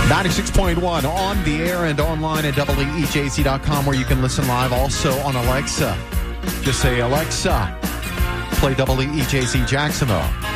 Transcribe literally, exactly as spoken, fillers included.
ninety-six point one on the air and online at W E J Z dot com, where you can listen live. Also on Alexa. Just say, Alexa, play W E J Z Jacksonville.